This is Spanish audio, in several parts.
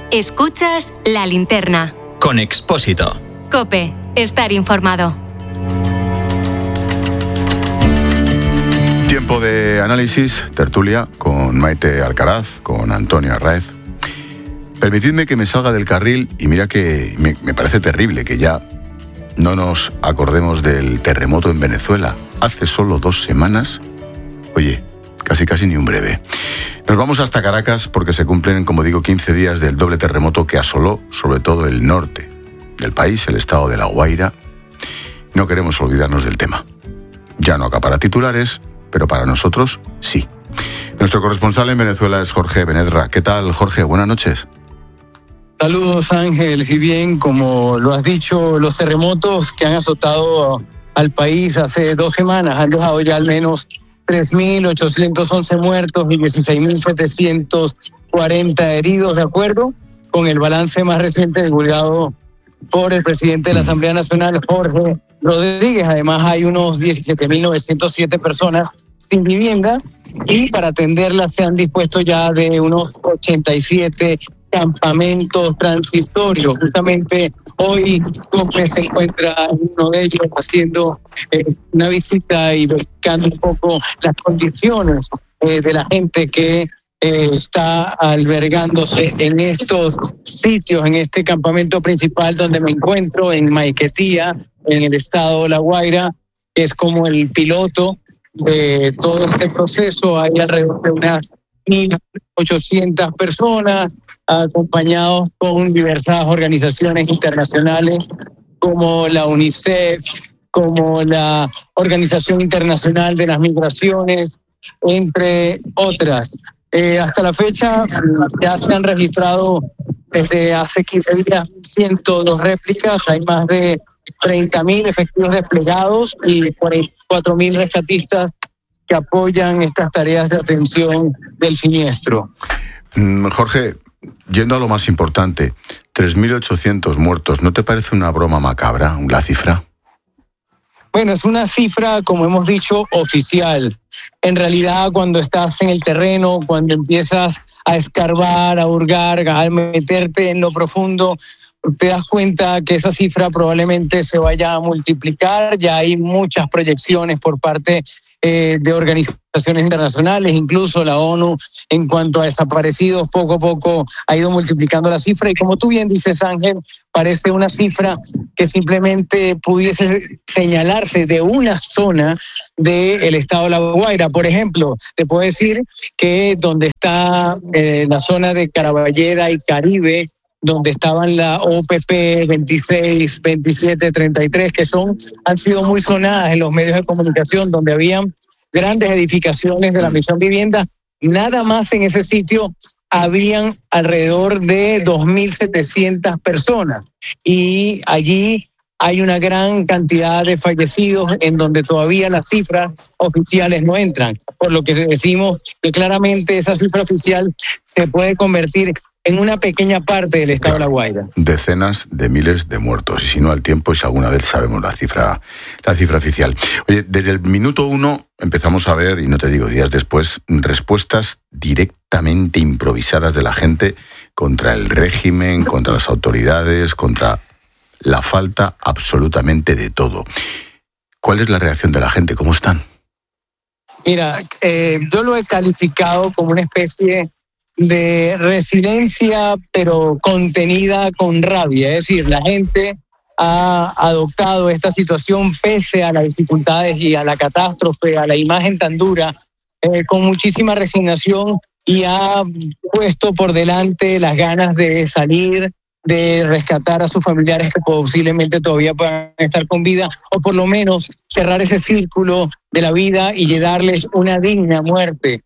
Escuchas La Linterna. Con Expósito. COPE. Estar informado. Tiempo de análisis, tertulia, con Maite Alcaraz, con Antonio Arraez. Permitidme que me salga del carril y mira que me parece terrible que ya no nos acordemos del terremoto en Venezuela. Hace solo 2 semanas, oye, casi ni un breve. Nos vamos hasta Caracas porque se cumplen, como digo, 15 días del doble terremoto que asoló sobre todo el norte del país, el estado de La Guaira. No queremos olvidarnos del tema. Ya no acapara titulares, pero para nosotros sí. Nuestro corresponsal en Venezuela es Jorge Benedra. ¿Qué tal, Jorge? Buenas noches. Saludos, Ángel. Si bien, como lo has dicho, los terremotos que han azotado al país hace 2 semanas han dejado ya al menos 3.811 muertos y 16.740 heridos, de acuerdo con el balance más reciente divulgado por el presidente de la Asamblea Nacional, Jorge Rodríguez. Además, hay unos 17.907 personas sin vivienda y para atenderlas se han dispuesto ya de unos 87 campamentos transitorios. Justamente hoy COPE se encuentra en uno de ellos haciendo una visita y buscando un poco las condiciones de la gente que está albergándose en estos sitios, en este campamento principal donde me encuentro, en Maiquetía, en el estado de La Guaira, que es como el piloto de todo este proceso. Hay alrededor de unas 1.800 personas, acompañados con diversas organizaciones internacionales como la UNICEF, como la Organización Internacional de las Migraciones, entre otras. Hasta la fecha ya se han registrado desde hace 15 días 102 réplicas, hay más de 30.000 efectivos desplegados y 44.000 rescatistas que apoyan estas tareas de atención del siniestro. Jorge, yendo a lo más importante, 3.800 muertos, ¿no te parece una broma macabra la cifra? Bueno, es una cifra, como hemos dicho, oficial. En realidad, cuando estás en el terreno, cuando empiezas a escarbar, a hurgar, a meterte en lo profundo, te das cuenta que esa cifra probablemente se vaya a multiplicar. Ya hay muchas proyecciones por parte de organizaciones internacionales, incluso la ONU, en cuanto a desaparecidos, poco a poco ha ido multiplicando la cifra. Y como tú bien dices, Ángel, parece una cifra que simplemente pudiese señalarse de una zona del estado de La Guaira. Por ejemplo, te puedo decir que donde está la zona de Caraballeda y Caribe, donde estaban la OPP 26, 27, 33, que han sido muy sonadas en los medios de comunicación, donde habían grandes edificaciones de la Misión Vivienda. Nada más en ese sitio habían alrededor de 2.700 personas. Y allí hay una gran cantidad de fallecidos en donde todavía las cifras oficiales no entran. Por lo que decimos que claramente esa cifra oficial se puede convertir en una pequeña parte del estado de La Guaira. Decenas de miles de muertos, y si no al tiempo, si alguna vez sabemos la cifra oficial. Oye, desde el minuto 1 empezamos a ver, y no te digo días después, respuestas directamente improvisadas de la gente contra el régimen, contra las autoridades, contra la falta absolutamente de todo. ¿Cuál es la reacción de la gente? ¿Cómo están? Mira, yo lo he calificado como una especie de resiliencia, pero contenida con rabia. Es decir, la gente ha adoptado esta situación pese a las dificultades y a la catástrofe, a la imagen tan dura, con muchísima resignación, y ha puesto por delante las ganas de salir, de rescatar a sus familiares que posiblemente todavía puedan estar con vida, o por lo menos cerrar ese círculo de la vida y darles una digna muerte.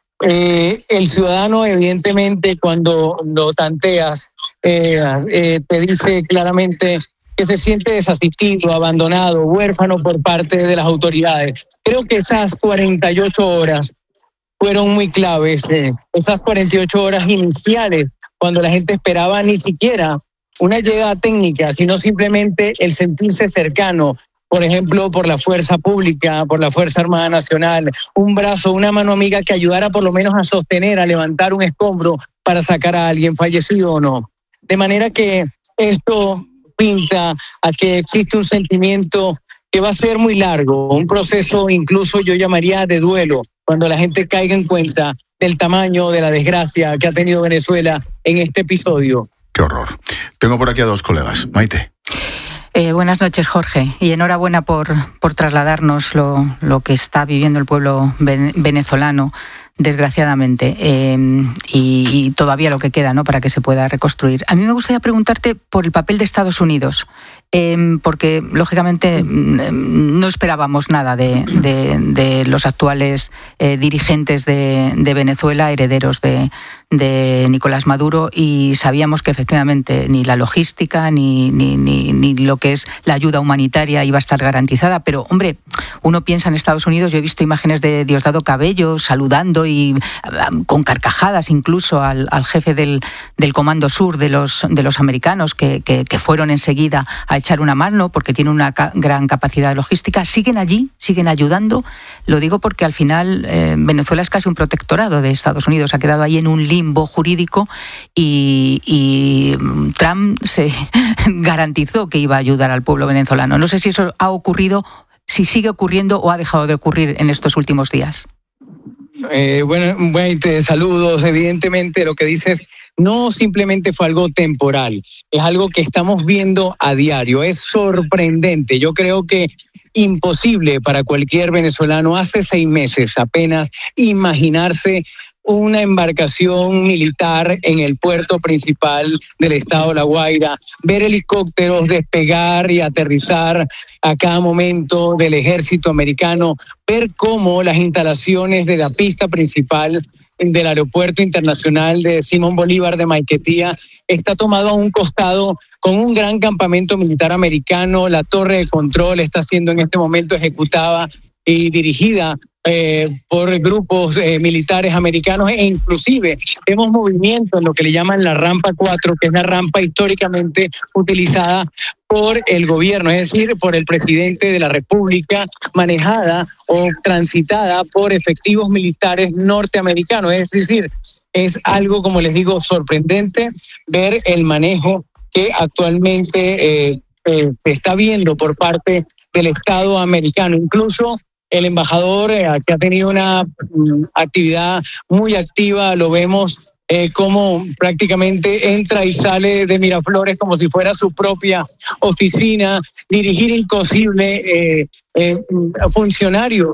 El ciudadano, evidentemente, cuando lo tanteas, te dice claramente que se siente desasistido, abandonado, huérfano por parte de las autoridades. Creo que esas 48 horas fueron muy claves, esas 48 horas iniciales, cuando la gente esperaba ni siquiera una llegada técnica, sino simplemente el sentirse cercano, por ejemplo, por la fuerza pública, por la Fuerza Armada Nacional, un brazo, una mano amiga que ayudara por lo menos a sostener, a levantar un escombro para sacar a alguien fallecido o no. De manera que esto pinta a que existe un sentimiento que va a ser muy largo, un proceso incluso yo llamaría de duelo, cuando la gente caiga en cuenta del tamaño de la desgracia que ha tenido Venezuela en este episodio. Qué horror. Tengo por aquí a dos colegas. Maite. Buenas noches, Jorge, y enhorabuena por trasladarnos lo que está viviendo el pueblo venezolano, desgraciadamente, y todavía lo que queda, ¿no?, para que se pueda reconstruir. A mí me gustaría preguntarte por el papel de Estados Unidos, porque lógicamente no esperábamos nada de los actuales dirigentes de Venezuela, herederos de Nicolás Maduro, y sabíamos que efectivamente ni la logística ni lo que es la ayuda humanitaria iba a estar garantizada. Pero, hombre, uno piensa en Estados Unidos, yo he visto imágenes de Diosdado Cabello saludando y con carcajadas incluso al jefe del Comando Sur de los americanos, que fueron enseguida a echar una mano porque tiene una gran capacidad logística. Siguen allí, siguen ayudando. Lo digo porque al final Venezuela es casi un protectorado de Estados Unidos, ha quedado ahí en un limbo jurídico y Trump se garantizó que iba a ayudar al pueblo venezolano. No sé si eso ha ocurrido, si sigue ocurriendo o ha dejado de ocurrir en estos últimos días. Bueno, saludos. Evidentemente lo que dices no simplemente fue algo temporal, es algo que estamos viendo a diario. Es sorprendente. Yo creo que imposible para cualquier venezolano hace 6 meses apenas imaginarse una embarcación militar en el puerto principal del estado de La Guaira, ver helicópteros despegar y aterrizar a cada momento del ejército americano, ver cómo las instalaciones de la pista principal del aeropuerto internacional de Simón Bolívar de Maiquetía está tomado a un costado con un gran campamento militar americano. La torre de control está siendo en este momento ejecutada y dirigida por grupos militares americanos, e inclusive vemos movimiento en lo que le llaman la rampa 4, que es la rampa históricamente utilizada por el gobierno, es decir, por el presidente de la República, manejada o transitada por efectivos militares norteamericanos. Es decir, es algo, como les digo, sorprendente ver el manejo que actualmente se está viendo por parte del Estado americano. Incluso el embajador, que ha tenido una actividad muy activa, lo vemos como prácticamente entra y sale de Miraflores como si fuera su propia oficina, dirigir inclusive funcionarios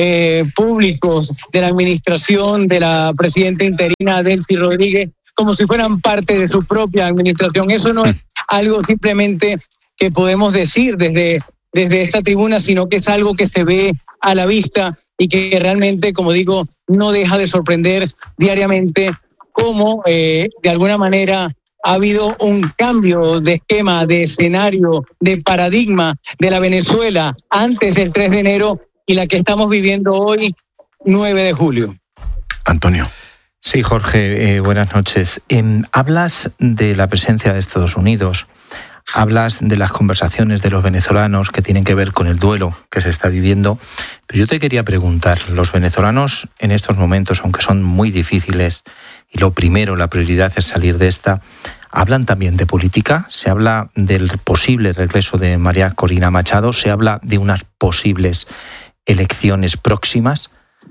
públicos de la administración de la presidenta interina Delcy Rodríguez como si fueran parte de su propia administración. Eso no es algo simplemente que podemos decir desde esta tribuna, sino que es algo que se ve a la vista y que realmente, como digo, no deja de sorprender diariamente cómo de alguna manera ha habido un cambio de esquema, de escenario, de paradigma de la Venezuela antes del 3 de enero y la que estamos viviendo hoy, 9 de julio. Antonio. Sí, Jorge, buenas noches. Hablas de la presencia de Estados Unidos. Hablas de las conversaciones de los venezolanos que tienen que ver con el duelo que se está viviendo, pero yo te quería preguntar, los venezolanos en estos momentos, aunque son muy difíciles, y la prioridad es salir de esta, ¿hablan también de política? ¿Se habla del posible regreso de María Corina Machado? ¿Se habla de unas posibles elecciones próximas?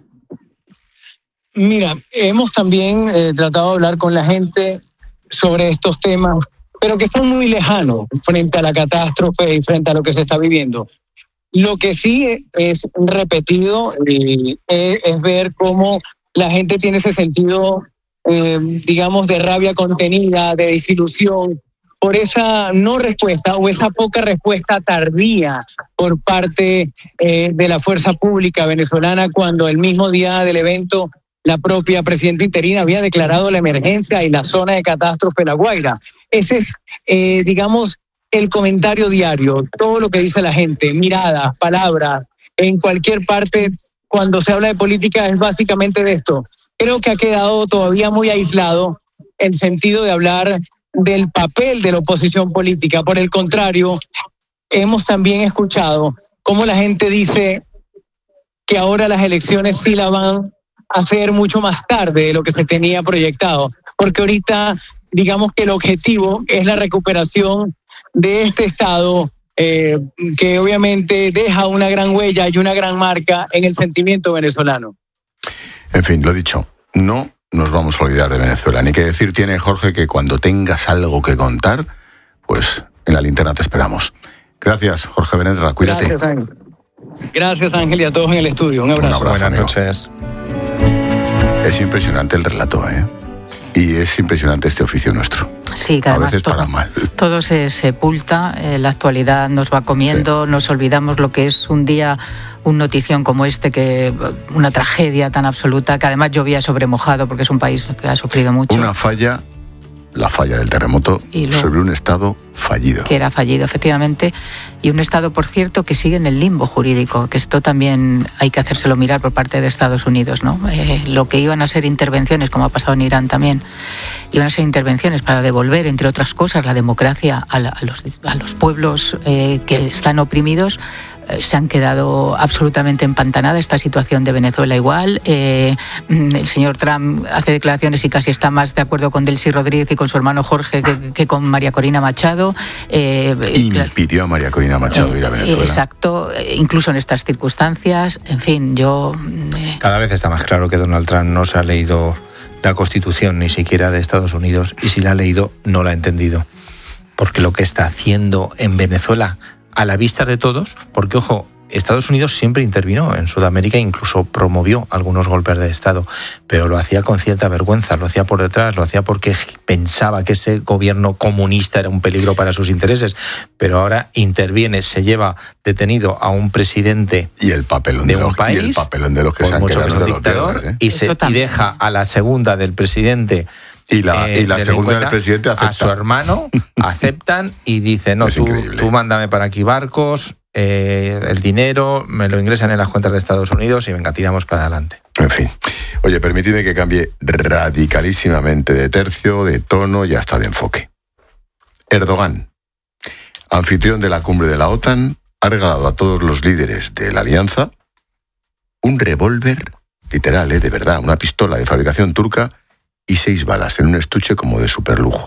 Mira, hemos también tratado de hablar con la gente sobre estos temas, pero que son muy lejanos frente a la catástrofe y frente a lo que se está viviendo. Lo que sí es repetido es ver cómo la gente tiene ese sentido, digamos, de rabia contenida, de desilusión, por esa no respuesta o esa poca respuesta tardía por parte de la fuerza pública venezolana, cuando el mismo día del evento la propia presidenta interina había declarado la emergencia y la zona de catástrofe La Guaira. Ese es, digamos, el comentario diario, todo lo que dice la gente, miradas, palabras, en cualquier parte, cuando se habla de política es básicamente de esto. Creo que ha quedado todavía muy aislado el sentido de hablar del papel de la oposición política. Por el contrario, hemos también escuchado cómo la gente dice que ahora las elecciones sí la van hacer mucho más tarde de lo que se tenía proyectado, porque ahorita digamos que el objetivo es la recuperación de este Estado que obviamente deja una gran huella y una gran marca en el sentimiento venezolano. En fin, lo dicho, no nos vamos a olvidar de Venezuela. Ni que decir tiene, Jorge, que cuando tengas algo que contar, pues en la linterna te esperamos. Gracias, Jorge Benedra, cuídate. Gracias, Ángel. Gracias, Ángel, y a todos en el estudio. Un abrazo. Un abrazo, buenas noches. Es impresionante el relato, ¿eh? Y es impresionante este oficio nuestro. Sí, que además a veces para mal. Todo se sepulta, la actualidad nos va comiendo, sí. Nos olvidamos lo que es un día, un notición como este, que una tragedia tan absoluta, que además llovía sobre mojado porque es un país que ha sufrido mucho. Una falla, la falla del terremoto, sobre un Estado fallido. Que era fallido, efectivamente, y un Estado, por cierto, que sigue en el limbo jurídico, que esto también hay que hacérselo mirar por parte de Estados Unidos, ¿no? Lo que iban a ser intervenciones, como ha pasado en Irán también, iban a ser intervenciones para devolver, entre otras cosas, la democracia a los pueblos que están oprimidos, se han quedado absolutamente empantanadas. Esta situación de Venezuela igual. El señor Trump hace declaraciones y casi está más de acuerdo con Delcy Rodríguez y con su hermano Jorge que con María Corina Machado. Impidió a María Corina Machado ir a Venezuela. Exacto, incluso en estas circunstancias. En fin, Cada vez está más claro que Donald Trump no se ha leído la Constitución ni siquiera de Estados Unidos, y si la ha leído no la ha entendido. Porque lo que está haciendo en Venezuela, a la vista de todos, porque ojo, Estados Unidos siempre intervino en Sudamérica, incluso promovió algunos golpes de Estado, pero lo hacía con cierta vergüenza, lo hacía por detrás, lo hacía porque pensaba que ese gobierno comunista era un peligro para sus intereses, pero ahora interviene, se lleva detenido a un presidente y el papelón de un país, y el papelón de los que se han quedado de los dictador, y deja a la segunda del presidente. Y la segunda del presidente acepta. A su hermano aceptan y dicen, no, tú mándame para aquí barcos, el dinero, me lo ingresan en las cuentas de Estados Unidos y venga, tiramos para adelante. En fin. Oye, permitidme que cambie radicalísimamente de tercio, de tono y hasta de enfoque. Erdogan, anfitrión de la cumbre de la OTAN, ha regalado a todos los líderes de la alianza un revólver, literal, de verdad, una pistola de fabricación turca, y 6 balas en un estuche como de superlujo.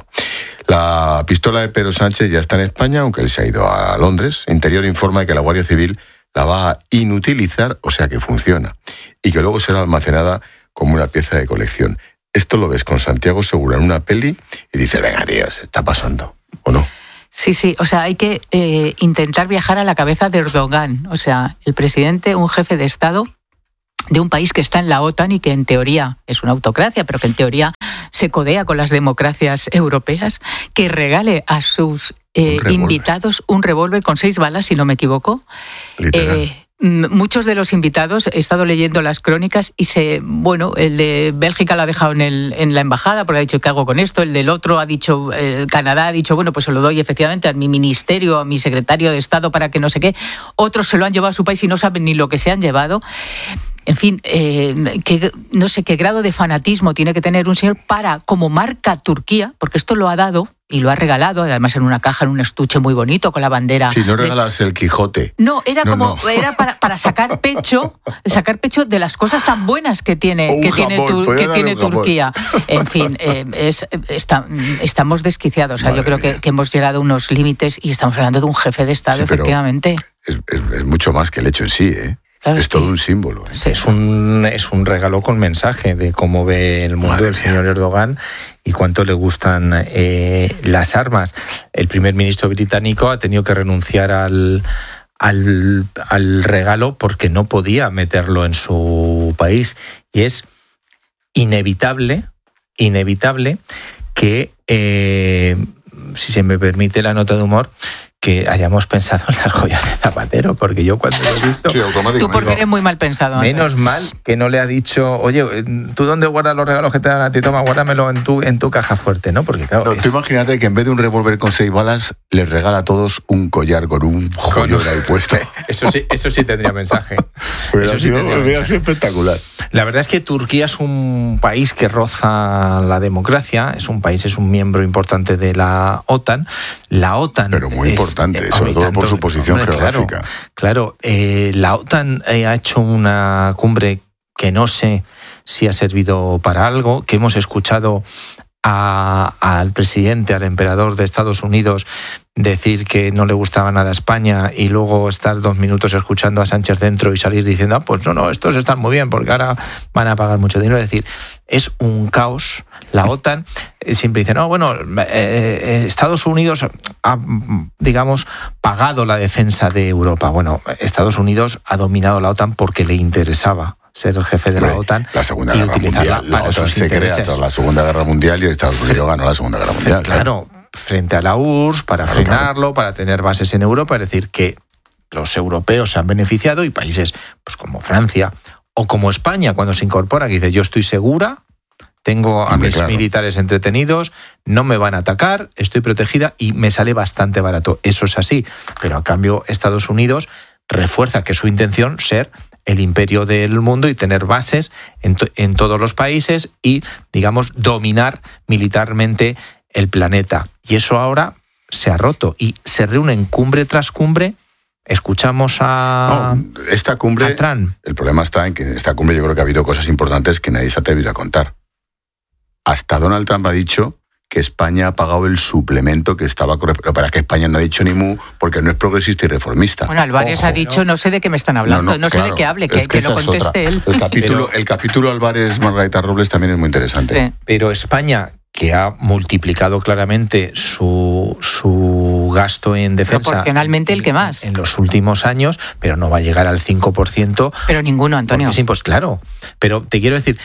La pistola de Pedro Sánchez ya está en España, aunque él se ha ido a Londres. Interior informa de que la Guardia Civil la va a inutilizar, o sea que funciona, y que luego será almacenada como una pieza de colección. Esto lo ves con Santiago Segura en una peli y dices, venga, tío, se está pasando, ¿o no? Sí, o sea, hay que intentar viajar a la cabeza de Erdogan, o sea, el presidente, un jefe de Estado de un país que está en la OTAN y que en teoría es una autocracia, pero que en teoría se codea con las democracias europeas, que regale a sus invitados un revólver con 6 balas, si no me equivoco. Muchos de los invitados, he estado leyendo las crónicas y el de Bélgica lo ha dejado en la embajada porque ha dicho, ¿qué hago con esto? El del otro ha dicho, Canadá ha dicho, bueno, pues se lo doy efectivamente a mi ministerio, a mi secretario de Estado para que no sé qué. Otros se lo han llevado a su país y no saben ni lo que se han llevado. En fin, no sé qué grado de fanatismo tiene que tener un señor para, como marca Turquía, porque esto lo ha dado y lo ha regalado, además en una caja, en un estuche muy bonito, con la bandera. Si no regalas el Quijote. No, era para sacar pecho de las cosas tan buenas que tiene Turquía. En fin, estamos desquiciados. O sea, yo creo que hemos llegado a unos límites y estamos hablando de un jefe de Estado, efectivamente. Es mucho más que el hecho en sí, ¿eh? Claro, es todo un símbolo. Sí, es un regalo con mensaje de cómo ve el mundo el señor Erdogan y cuánto le gustan las armas. El primer ministro británico ha tenido que renunciar al regalo porque no podía meterlo en su país. Y es inevitable que, si se me permite la nota de humor, que hayamos pensado en las joyas de Zapatero, porque yo cuando lo he visto... Sí, tú porque eres muy mal pensado. Menos mal que no le ha dicho, oye, ¿tú dónde guardas los regalos que te dan a ti? Toma, guárdamelo en tu caja fuerte, ¿no? Porque claro... Tú imagínate que en vez de un revólver con 6 balas, les regala a todos un collar con un joyo ahí puesto. Eso sí tendría mensaje. Eso sí tendría mensaje. Espectacular. La verdad es que Turquía es un país que roza la democracia, es un miembro importante de la OTAN. La OTAN... Pero muy importante, sobre todo por su posición geográfica. Claro, la OTAN ha hecho una cumbre que no sé si ha servido para algo, que hemos escuchado al presidente, al emperador de Estados Unidos, decir que no le gustaba nada a España y luego estar 2 minutos escuchando a Sánchez dentro y salir diciendo, pues no, estos están muy bien porque ahora van a pagar mucho dinero. Es decir, es un caos. La OTAN siempre dice, Estados Unidos ha, digamos, pagado la defensa de Europa. Bueno, Estados Unidos ha dominado la OTAN porque le interesaba ser el jefe de la OTAN y utilizarla para sus intereses. Tras la Segunda Guerra Mundial y Estados Unidos ganó la Segunda Guerra Mundial. Claro, frente a la URSS, para frenarlo, para tener bases en Europa, es decir, que los europeos se han beneficiado y países pues como Francia o como España, cuando se incorpora, que dice, yo estoy segura, tengo a mis militares entretenidos, no me van a atacar, estoy protegida y me sale bastante barato. Eso es así, pero a cambio Estados Unidos refuerza que su intención ser el imperio del mundo y tener bases en todos los países y, digamos, dominar militarmente el planeta. Y eso ahora se ha roto y se reúnen cumbre tras cumbre. Escuchamos a Trump. El problema está en que en esta cumbre yo creo que ha habido cosas importantes que nadie se ha atrevido a contar. Hasta Donald Trump ha dicho que España ha pagado el suplemento que estaba correcto. Pero para que España no ha dicho ni mu, porque no es progresista y reformista. Bueno, Álvarez ha dicho, no sé de qué me están hablando, no sé de qué hable, que lo conteste él. El capítulo Álvarez Margarita Robles también es muy interesante. Sí. Pero España, que ha multiplicado claramente su gasto en defensa. Proporcionalmente el que más. En los últimos años, pero no va a llegar al 5%. Pero ninguno, Antonio. Sí, pues claro. Pero te quiero decir,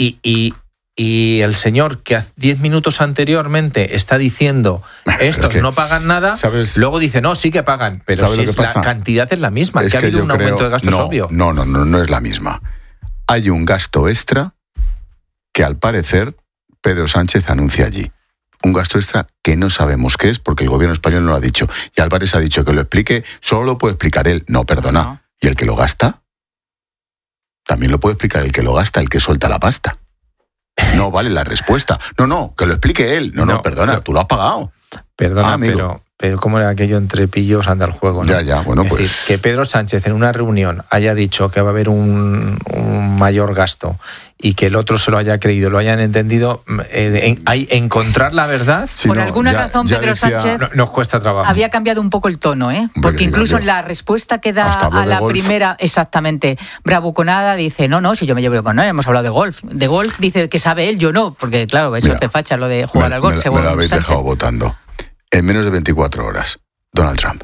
y el señor que 10 minutos anteriormente está diciendo estos no pagan nada, luego dice, no, sí que pagan, pero si la cantidad es la misma, que ha habido un aumento de gastos obvio. No es la misma. Hay un gasto extra que al parecer Pedro Sánchez anuncia allí. Un gasto extra que no sabemos qué es porque el gobierno español no lo ha dicho. Y Álvarez ha dicho que lo explique, solo lo puede explicar él. No, perdona. No. ¿Y el que lo gasta? También lo puede explicar el que lo gasta, el que suelta la pasta. No vale la respuesta. No, que lo explique él. No, perdona, tú lo has pagado. Perdona, pero ¿cómo era aquello entre pillos anda el juego, ¿no? Ya, bueno, es decir, que Pedro Sánchez en una reunión haya dicho que va a haber un mayor gasto y que el otro se lo haya creído, lo hayan entendido, encontrar la verdad. Sí, por alguna razón Pedro Sánchez nos cuesta trabajo. Había cambiado un poco el tono, porque incluso en la respuesta que da a la primera, exactamente, bravuconada, dice, no, si yo me llevo con él, hemos hablado de golf. De golf dice que sabe él, yo no, porque claro, eso te facha lo de jugar al golf. Me lo habéis dejado votando. En menos de 24 horas, Donald Trump.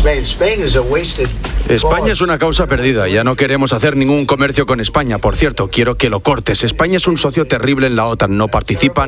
España es una causa perdida. Ya no queremos hacer ningún comercio con España. Por cierto, quiero que lo cortes. España es un socio terrible en la OTAN. No participa.